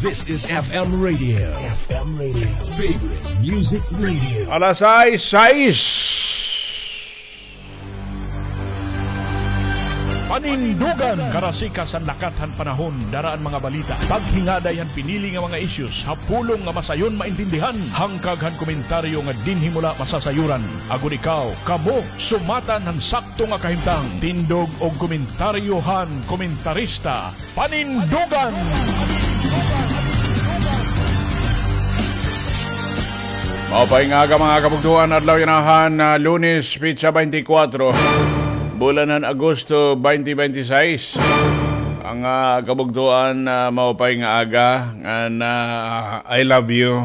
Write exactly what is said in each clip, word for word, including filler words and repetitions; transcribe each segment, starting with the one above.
This is F M Radio. F M Radio. Favorite Music Radio. Alas ay sais. Panindugan karasika sa nakathan panahon daraan mga balita. Paghingaday ang pinili nga mga issues hapulong nga masayon maintindihan. Hangkaghan komentaryo nga dinhi mula masasayuran. Agon ikaw kamo sumatan ng sakto nga kahimtang. Tindog og komentaryohan komentarista. Panindugan. Mapay nga ka mga kabugtuhan adlaw yanahan na Lunes Pizza twenty-four. Bulanan Agosto twenty twenty-six. Ang uh, kabugtuan na uh, maupay nga aga nga na I love you.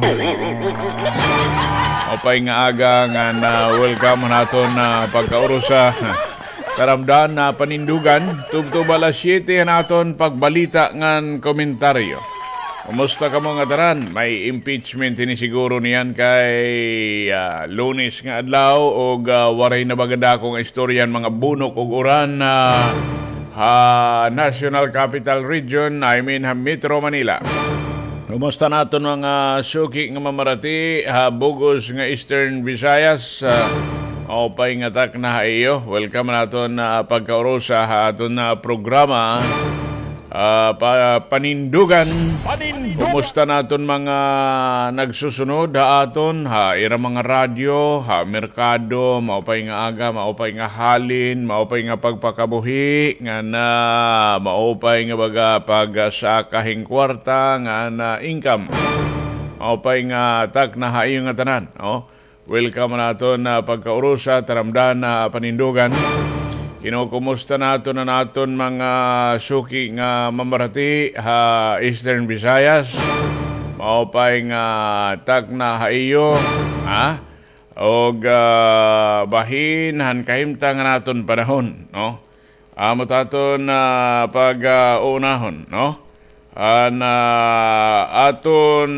Maupay nga aga nga na welcome naton na uh, pagkaurusa. Taramdan na uh, panindugan. Tubtub alas siyete naton pagbalita ngan komentaryo. Kumusta ka mga taran? May impeachment ni siguro niyan kay uh, Lunes nga adlaw o uh, waray na bagada kong istoryan mga bunok ug uran na uh, uh, National Capital Region, I mean uh, Metro Manila. Kumusta naton mga suki nga mamarati, uh, bugos nga Eastern Visayas, uh, o pay nga tak na iyo. Welcome naton uh, pagkaurusa ha aton na uh, programa. Uh, pa, panindugan. Panindugan. Kumusta naton mga nagsusunod ha aton ha ira mga radyo ha merkado maupay nga aga maupay nga halin maupay nga pagpakabuhi nga na maupay nga baga pag sa kahing kwarta nga na income maupay nga tak na hayo nga tanan no. Welcome naton na pagkaurusa taramdan na panindugan. Kinukumusta naton na naton mga suki nga mamarati ha Eastern Visayas. Maupay nga tak na haiyo ha og uh, bahin han kahimtang naton panahon no. Amo taton na uh, pag uh, unahon no. An uh, aton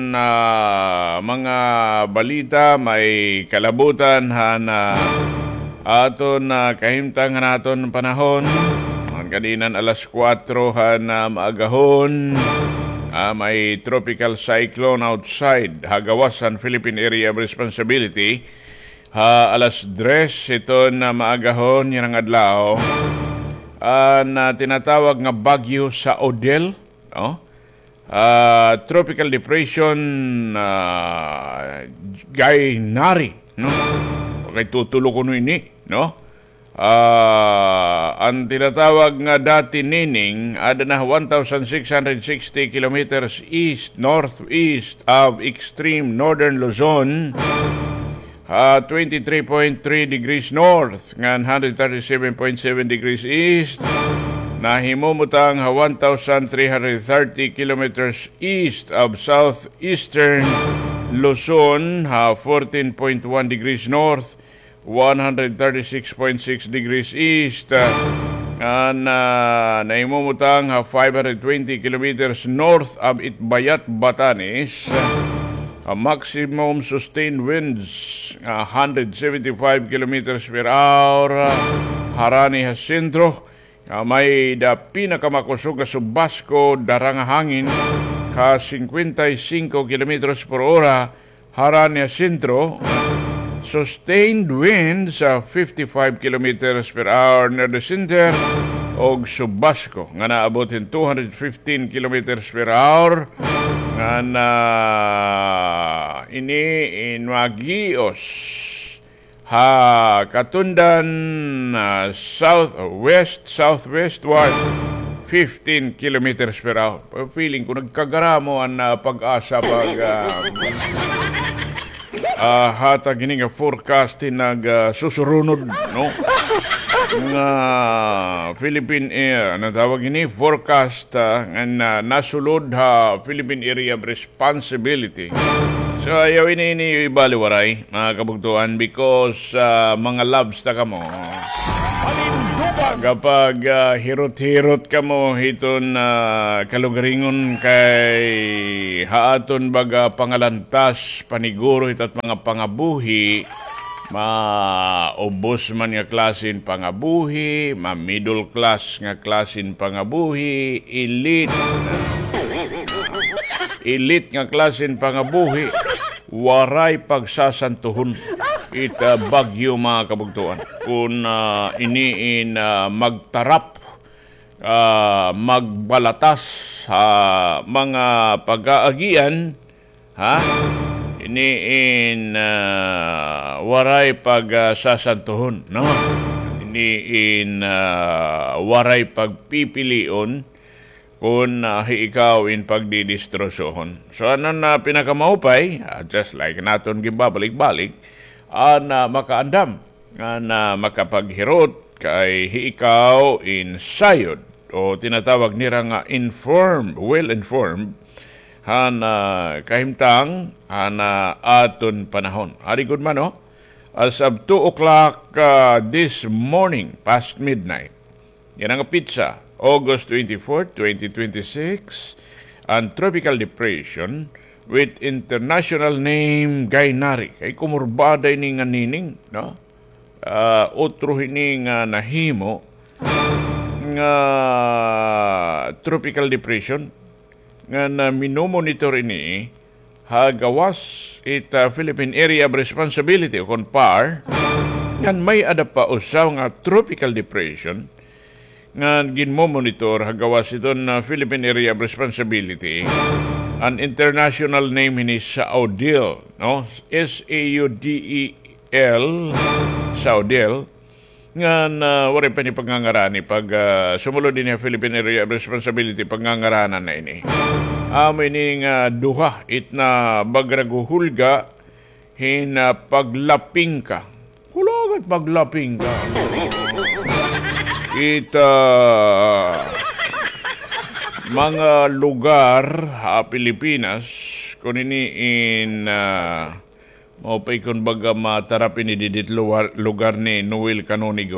uh, mga balita may kalabutan han uh, aton na uh, kahimtang naton panahon ang kaninan alas kwatro han uh, maagahon uh, may tropical cyclone outside hagawasan Philippine Area of Responsibility uh, alas tres ito na maagahon yan ang adlaw uh, na tinatawag nga bagyo sa Odell oh? uh, tropical depression uh, Gainari no? Kay tutulo ko no ini no? Uh, ang tinatawag nga dati nining ada na one thousand six hundred sixty kilometers east northeast of extreme northern Luzon, uh, twenty-three point three degrees north nga one hundred thirty-seven point seven degrees east, nahimumutang one thousand three hundred thirty kilometers east of southeastern Luzon, uh, fourteen point one degrees north, one hundred thirty-six point six degrees east, uh, and uh, naimumutang uh, five hundred twenty kilometers north of Itbayat, Batanes. Uh, maximum sustained winds uh, one hundred seventy-five kilometers per hour. Uh, Harani Jacinto, uh, may da pinakamakusog na subbasko darang hangin ka fifty-five kilometers per hora. Harani Jacinto, sustained winds sa uh, fifty-five kilometers per hour near the center og subbasko nga naabotin two hundred fifteen kilometers per hour nga na ini inwagios ha katundan uh, south uh, west southwestward fifteen kilometers per hour. Feeling ko nagkagaramo ang uh, pag-asa pag uh, Uh, hatag ini nga forecast nag uh, susurunod no nga Philippine Air ano tawag ini forecast uh, nga uh, nasulod ha Philippine Area of Responsibility. So ayaw ini ini ibaliwaray mga kabugtuan because uh, mga loves ta kamo kapag uh, hirot-hirot ka mo hiton uh, kalugaringon kay haaton baga pangalantas paniguro hitat mga pangabuhi maubos man nga klasin pangabuhi ma middle class nga klasin pangabuhi elite Elite nga klasen pangabuhi, waray pagsasantuhon. Ita bagyo mga kabugtuan. Kung uh, iniin uh, magtarap, uh, magbalatas sa uh, mga pag-aagian, ha? Iniin uh, waray pagsasantuhon, no? Iniin uh, waray pagpipilion kung uh, ikaw in pagdidistrosohon. So ano na pinakamaupay, uh, just like naton gimbabalik-balik, an uh, makaandam, an uh, makapaghirot kay ikaw in sayod o tinatawag nila nga informed, well-informed, han uh, kahimtang han uh, aton panahon. Ari good man, no? As of two o'clock uh, this morning, past midnight, yan ang pizza, August twenty-fourth, twenty twenty-six, ang tropical depression with international name Gainari. Kay kumurbada ini nga nining, no? Uh, otro hini nga nahimo nga tropical depression nga na minomonitor ini hagawas ita Philippine Area of Responsibility o kon P A R yan may ada pa usaw nga tropical depression nga ginmomonitor hagawas ito na Philippine Area of Responsibility. An international name ini Saudil, no? S A U D E L, Saudil, nga na wari pa ni pangangarani pag uh, sumulod din yung Philippine Area of Responsibility pangangaranan na ini. Amo ini nga duha it na bagraguhulga hina paglaping ka. Kulagat paglaping ka. Ita mga lugar sa Pilipinas kung ini in uh, maupay kung baga matarapin ni didit lugar, lugar ni Noel Canonigo.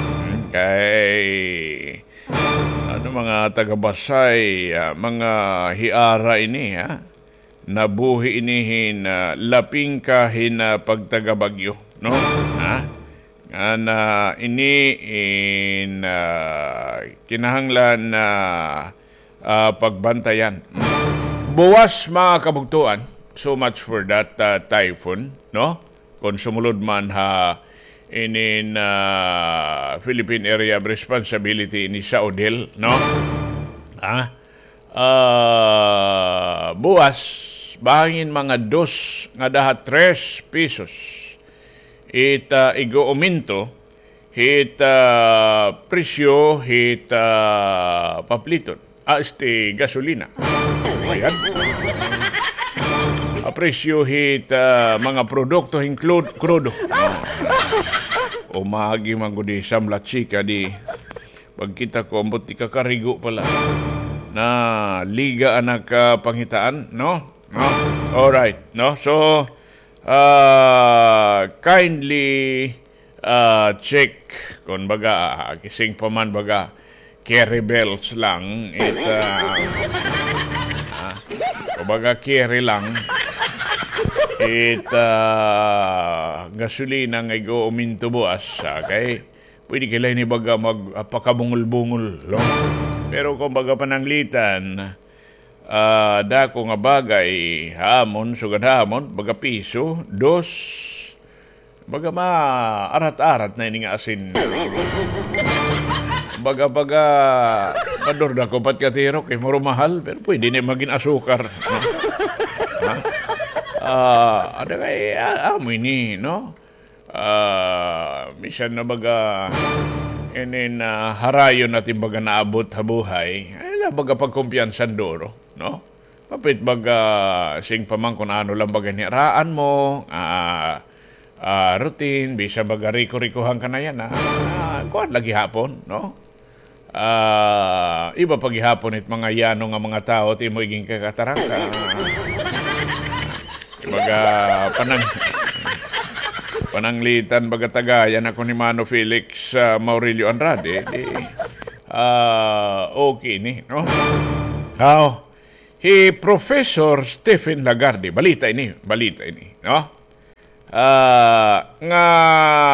Kay ano mga taga-Basay, uh, mga hiara ini, ha? Nabuhi inihin uh, laping kahin uh, pagtaga-bagyo, no? Ha? Ana ini in uh, kinahanglan na uh, uh, pagbantayan. Buwas mga kabugtuan. So much for that uh, typhoon, no? Kung sumulod man ha in uh, Philippine Area of Responsibility ni Saudil, no? Ah, uh, buwas bahangin mga dos nga daha tres pesos. It uh, igo uminto hit uh, presyo hit uh, papliton. Ah, este gasolina. Ayan. A presyo hit uh, mga produkto include crudo. O mahagi manggudi samla chika di pagkita ko ambot ti kakarigo pala na liga anak uh, panghitaan, no? No? All right, no? So uh, kindly uh, check kung baga kising pa man baga carry bells lang it uh, uh, baga carry lang it uh, gasolina nga go uminto buas okay pwede kailan ni baga magpakabungol-bungol no? Pero kung baga pananglitan uh, dako nga bagay hamon sugad hamon baga piso dos baga ma arat-arat na ini nga asin baga-baga kador na ko pat katiro kay muro mahal pero pwede na maging asukar no? Ha? Uh, ada kay uh, amo ini no uh, misan na baga inin uh, harayon natin baga naabot habuhay ay na baga pagkumpiyansan doro no papit baga sing pamang kung ano lang baga niraan mo ah uh, Uh, routine, bisa baga riko-rikohan ka na yan, ha? Uh, kuhan lagi hapon, no? Uh, iba paghihapon it mga yano nga mga tao, ti mo iging kakatarangka. Baga, panang, pananglitan, baga tagayan ako ni Mano Felix uh, Maurilio Andrade, di, uh, okay ni, no? How? He Professor Stephen Lagarde, balita ini, balita ini, no? Uh, nga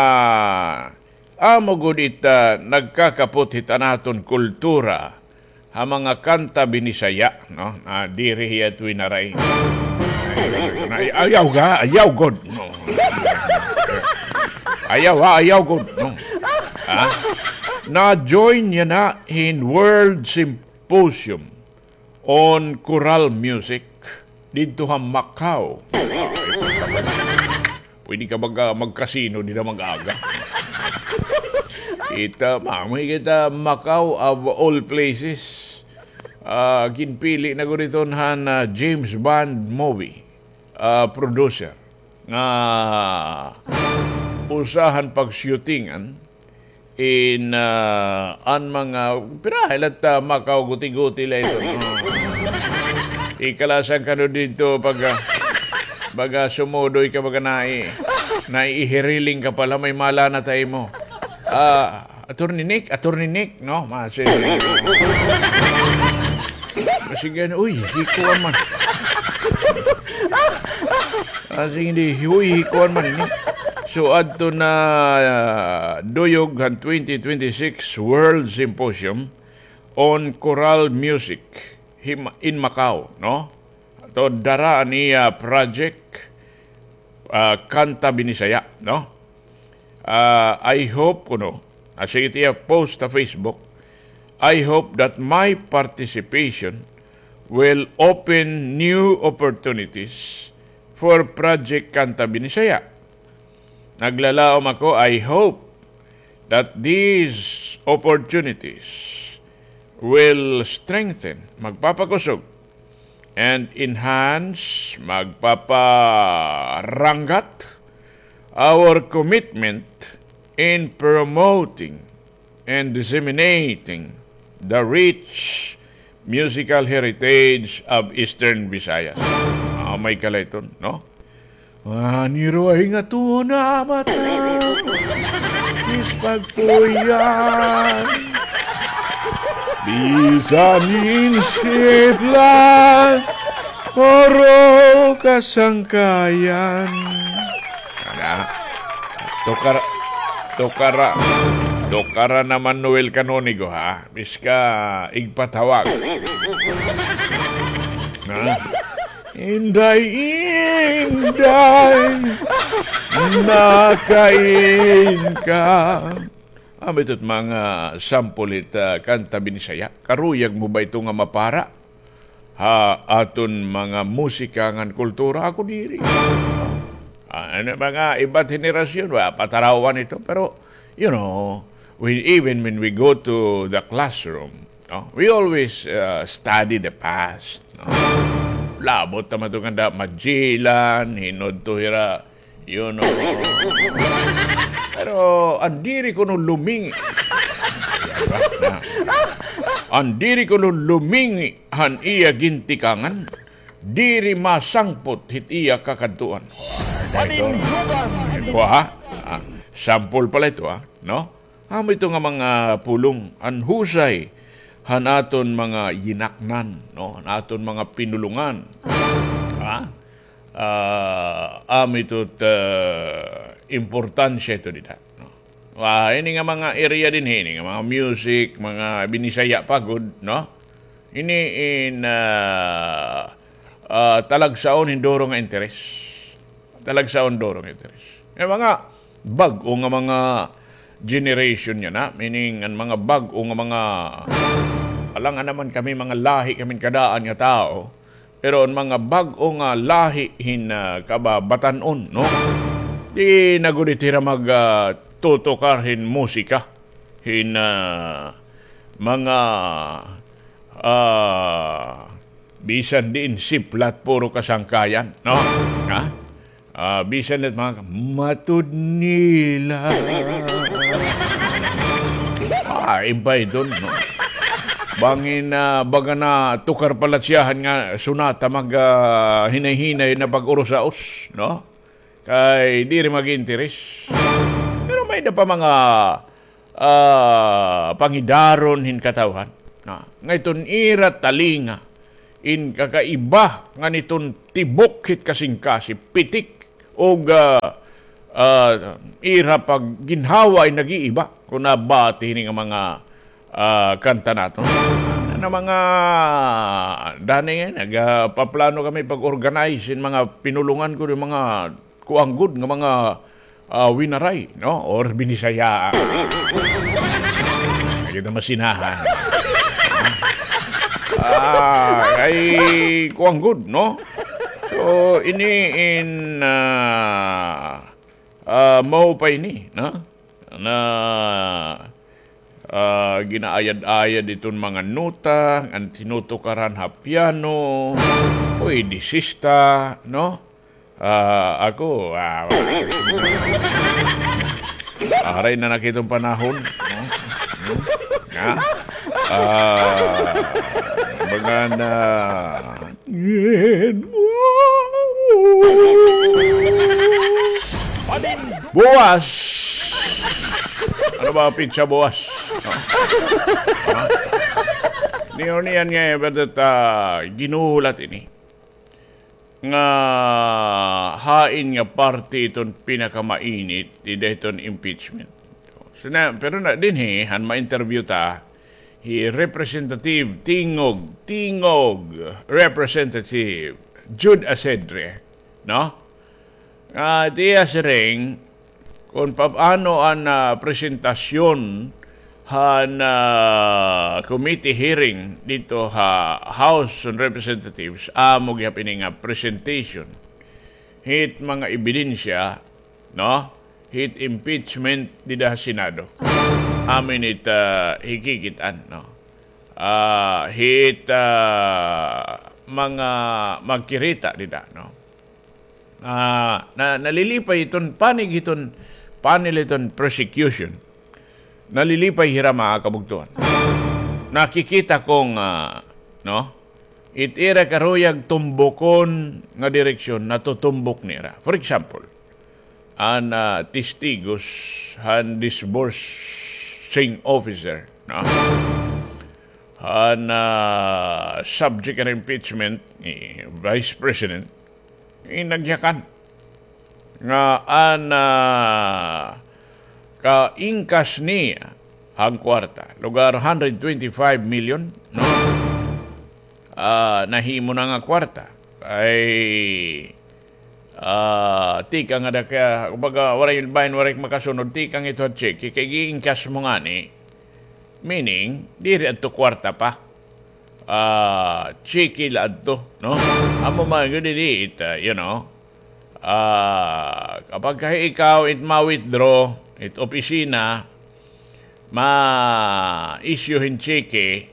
amo gud ita nagkakaput hita naton kultura ha mga kanta binisaya, no? Na diri hiya twinaray. Ay, ayaw ga, ayaw god. No. Ayaw ha, ayaw god. No. Ha? Na-join niya na in World Symposium on Choral Music dito sa Macau. Pwede ka mag, magkasino, di na mag-aga. Kita, mamay kita Macau of all places. Uh, ginpili na ko rito han uh, James Bond movie uh, producer nga usahan pag-shootingan in uh, an mga pirahil at uh, Macau guti-guti la ito. No? Ikalasan ka no dito pag uh, baga sumudoy ka baga nai naihiriling ka pala may mala na tayo mo. Ah, uh, Attorney Nick, Attorney Nick, no? Kasi Kasi gano'n, uy, hikuan man. Kasi hindi, uy, hikuan man ini. So, adto na uh, Duyog han twenty twenty-six World Symposium on Choral Music in Macau, no? Ito, dara niya project uh, Kanta Binisaya, no? Uh, I hope, kuno, kasi ito post sa Facebook, I hope that my participation will open new opportunities for Project Kanta Binisaya. Naglalaom ako, I hope that these opportunities will strengthen, magpapakusog, and enhance, magpaparanggat our commitment in promoting and disseminating the rich musical heritage of Eastern Visayas. Ah, may kalayton, no? Aniro ay nga to na mata, ispagpuyan, bisan insiplan, oro kasangkayan. Ana, tukara, tukara, tukara naman Noel Canonigo, ha? Miska igpatawag. Na? Inday, inday, nakain ka. Am ito't mga sampulit uh, kanta binisaya. Karuyag mo ba ito nga mapara? Ha, aton mga musika ngan kultura ako diri. Uh, ano, mga iba't henerasyon, ba, patarawan ito. Pero, you know, we, even when we go to the classroom, no, we always uh, study the past. No? Labot naman ito kanda majilan, hinod to hira, you know. Pero, andiri ko nung lumingi. Andiri ko nung lumingi, han iya gintikangan, diri masangpot hit iya kakantuan. Ito ha, ah, sample pala ito ha, no? Amo ito nga mga pulong, anhusay, han aton mga yinaknan, no? Aton mga pinulungan. Ha? Uh, am ito uh, importansya ito dita. No? Uh, ini nga mga area din, ini nga mga music, mga binisaya pagod, no? Ini in uh, uh, talagsaon hindoro nga interes. Talagsaon doro nga interes. Yung mga bag o nga mga generation niya na, meaning ang mga bag o nga mga alangan naman kami mga lahi kami kadaan nga tao, pero ang mga bag o nga lahi hin uh, kababatanon, no? Di naguditira mag uh, tutokar hin musika, hin uh, mga uh, bisan din siplat puro kasangkayan, no? Ha? Uh, bisan at mga matud nila. Ah, impay doon, no? Bangin na uh, baga na tukar palatsyahan nga sunata mag uh, hinay-hinay na pag-urusaos, no? Kay di rin mag-interes. Pero may na pa mga uh, pangidaron hin katawhan. Na, ngayton ira talinga in kakaiba nga niton tibok hit kasing-kasi pitik o uh, uh, ira pag ginhawa ay nag-iiba kung nabati nga mga Uh, kanta nato. na mga dani nga nagpaplano kami pag-organize in mga pinulungan ko yung mga kuanggod nga mga uh, winaray, no? Or binisaya. Kita masinahan. Ah, ay kuanggod, no? So ini in uh, uh, mau pa ini, no? Na Uh, ginaayad-ayad itong mga nota, ang tinutukaran ha piano, pwede sista, no? Uh, ako, uh, aray na nakitong panahon, no? Ha? Uh, mga na... Buwas! Ano ba pizza buwas? No? Huh? Niyon niyan nga badat uh, ginulat ini nga hain nga party iton pinakamainit ida iton impeachment. So na, pero na din he han ma-interview ta hi Representative Tingog Tingog Representative Jude Asedre, no? Uh, diya siring kung paano ang uh, presentasyon han uh, committee hearing dito ha House of Representatives amo gyapon nga presentation hit mga ebidensya, no? Hit impeachment dida Senado amin it uh, hikikitan, no? Uh, hit uh, mga magkirita dida, no? Uh, na nalilipay iton panig iton panel iton prosecution. Nalilipay hira mga kabugtuan. Nakikita kong, uh, no? Itira karuyag tumbukon nga direksyon na tutumbok nira. For example, an uh, testigos, han disbursing officer, no? Han uh, subject ng impeachment ni Vice President, inagyakan nga an uh, ka-ingkas ni ang kwarta. Lugar one hundred twenty-five million, no? Uh, nahimo na nga kwarta. Ay uh, tika nga da kaya, kumbaga, waray bayan, waray makasunod, tikang ito at check, kaya giingkas mo nga ni, meaning, diri at to kwarta pa. Uh, checky la at to, no? Amo mga gudit, uh, you know, uh, kapag ikaw it ma-withdraw, it opisina ma-issuehin cheque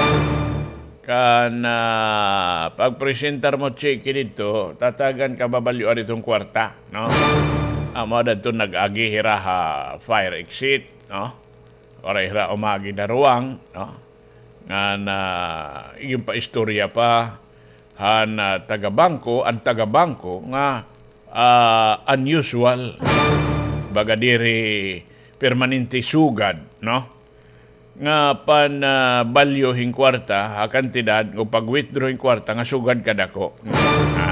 kan uh, pag-presentar mo cheque dito, tatagan ka babalyuan itong kwarta, no? Amo dito nag-agi hira ha fire exit, no? Oray hira umagi na ruwang, no? Nga na yung pa istorya pa han uh, taga-bangko, ang taga-bangko nga uh, unusual. Baga diri permanente sugad, no? Nga pan uh, balyohing kwarta, ha kantidad, o pag-withdrawing kwarta, nga sugad kadako. Ha?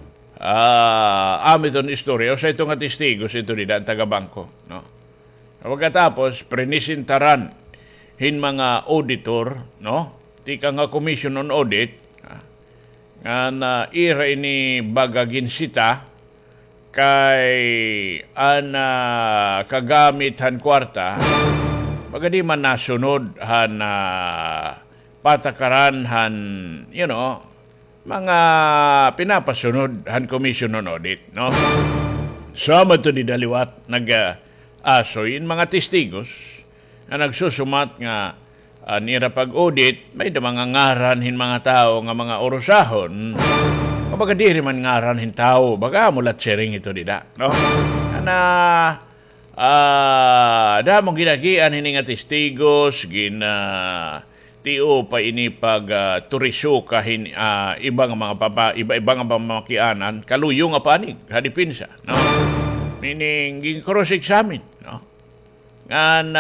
Uh, amiton istorya, o sa ito nga testigos, ito nila, ang taga-bangko, no? Pagkatapos, prenisintaran hin mga auditor, no? Tika nga commission on audit, ha? Nga na ira ini bagagin sita, kay ana kagamit han kwarta pagadi man nasunod han uh, patakaran han you know mga pinapasunod han commission on audit, no? Sama to di daliwat nag uh, asoy mga testigos na nagsusumat nga uh, nira pag-audit may da mga ngaran hin mga tao nga mga orosahon. Kapag diri man ngaran hin tao, baga mulat sharing ito dida, no? Na ah uh, damong ginagian hini nga testigos gina tio pa ini pag uh, turiso kahin uh, ibang mga papa iba-ibang pamakianan kaluyo nga panig hadipinsa, no? Meaning ging cross examine, no? Nga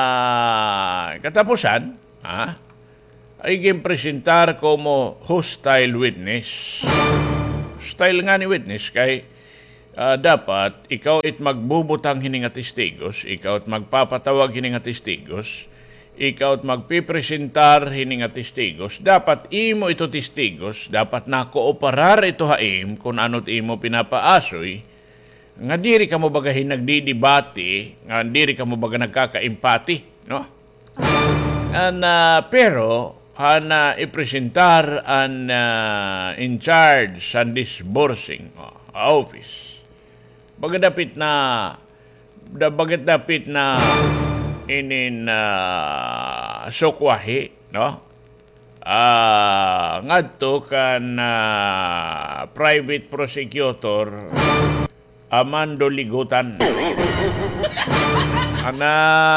na katapusan, ha? Ay gimpresentar como hostile witness. Hostile nga ni witness kay uh, dapat ikaw it magbubutang hini nga testigos, ikaw it magpapatawag hini nga testigos, ikaw magpipresentar hini nga testigos, dapat imo ito testigos, dapat na kooperar ito haim kung ano't imo pinapaasoy, nga diri ka mo bagahin nagdidibati, nga diri ka mo baga nagkakaimpati, no? And, uh, pero, hana ipresentar an uh, in charge sa disbursing uh, office. Bagadapit na, da bagadapit na inin uh, sukwahi, no? Uh, ngadto kan uh, private prosecutor Amando Ligutan. Ana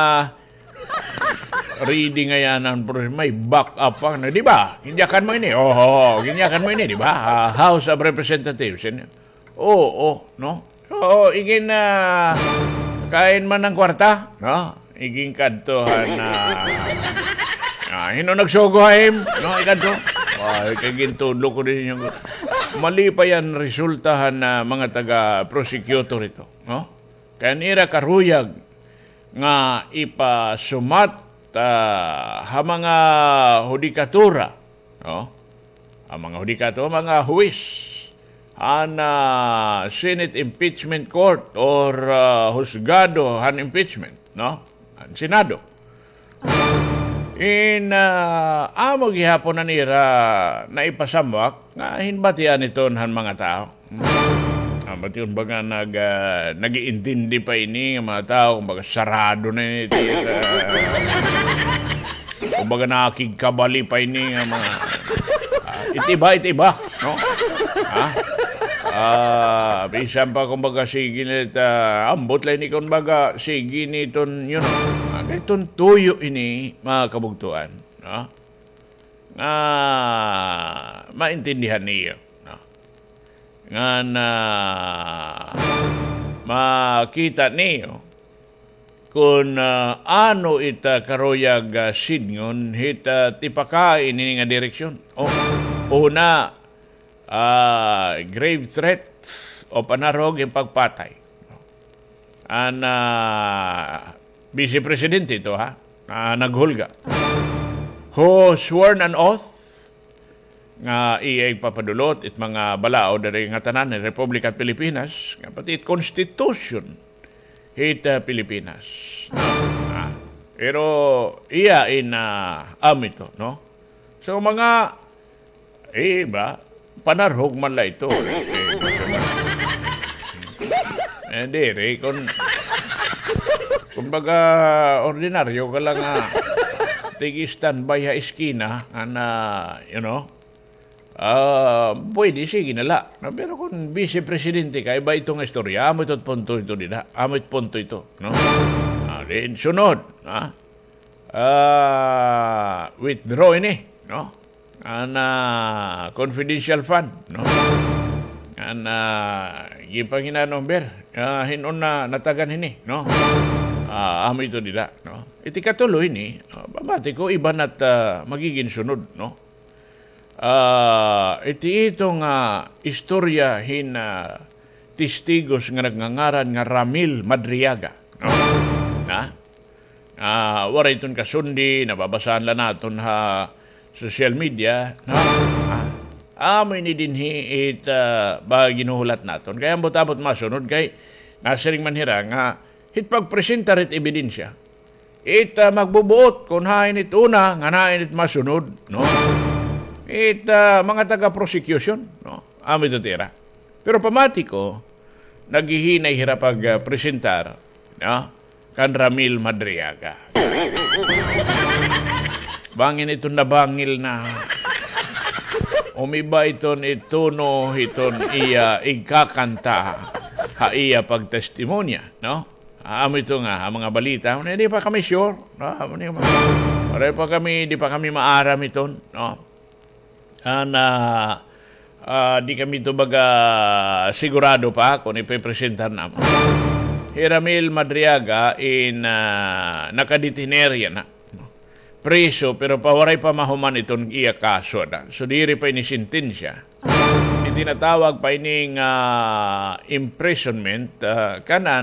reading ngayon ang may back up pa na, di ba? Ginyakan mo ini. Oh, ginyakan mo ini, di ba? Uh, House of Representatives. Oo, oh, oh, no? So, igin na uh, kain man ng kwarta, no? Iging kadtohan na uh, hino nagsugohaim, no? Ikadto. Ay, kagintudlo ko din yung mali pa yan resultahan na mga taga-prosecutor ito, no? Kaya nira karuyag nga ipasumat uh, ha mga hudikatura, no? Ang mga hudikatura, mga huwis, an uh, Senate Impeachment Court or uh, husgado han impeachment, no? Ang Senado. In uh, amo gihapon na nira na ipasamwak nga hinbatian iton han mga tao. Ah, ba't yun baga nag, uh, nag-iintindi pa ini ng mga tao, kumbaga sarado na ini. Uh, kumbaga nakikabali pa ini ng mga uh, itiba, itiba, no? Ha? Ah, bisan pa kumbaga sige nita, ambot lang ni kumbaga sige niton, you know, ah, itong tuyo ini, mga kabugtuan, no? Ah, maintindihan niyo, no? Nga na makita niyo kung uh, ano ita karoyag uh, sidngon hita tipakain ini nga direksyon. O, una, Uh, grave threat o panarog yung pagpatay. An uh, Vice Presidente ito, ha? Uh, naghulga. Who sworn an oath nga iyay papadulot it mga balao dari nga tanan ng Republika at Pilipinas, nga pati it Constitution hit uh, Pilipinas. Uh, pero iya in uh, amito, no? So mga iba, panarhog man la ito. Hindi, eh, kung kumbaga ordinaryo ka lang nga tigi-standby ha iskina na, you know, uh, pwede, sige nala. Pero kung Vice Presidente ka, iba itong istorya, amo ito't punto ito din, ha? Amo ito't punto ito, no? Uh, then, sunod, ha? Uh, withdraw ini, no? An uh, confidential fund, no? An uh, yung panginanong ber, uh, hinon na natagan ini, no? Uh, amo ito nila, no? Iti katuloy ni, uh, babati ko, iba na't uh, magiging sunod, no? Uh, iti itong uh, istorya hin uh, testigos nga nagngangaran nga Ramil Madriaga, no? Na? Uh, wala itong kasundi, nababasahan lang natin ha social media, no? Ah, amo ini dinhi it uh, ba ginuhulat naton. Kaya ambot-abot masunod kay nasiring manhira nga hit pagpresenta rit ebidensya. It uh, magbubuot kung hain it una nga nain it masunod, no? It uh, mga taga-prosecution, no? Amo ito tira. Pero pamatiko naghihinay hira pag uh, presentar, no? Kan Ramil Madriaga. Bangin ito na bangil na umiba iton ituno iton iya igkakanta ha iya pagtestimonya, no? Amo ito nga, ang mga balita, hindi pa kami sure, no? Hindi pa kami, di pa kami maaram iton, no? Na uh, di kami ito baga sigurado pa kung ipipresentar naman. Ramil Madriaga in uh, nakadetinerya na. Preso, pero pawaray pa mahuman itong iya kaso na. So, diri pa inisintensya. Itinatawag pa ining uh, imprisonment uh, kanan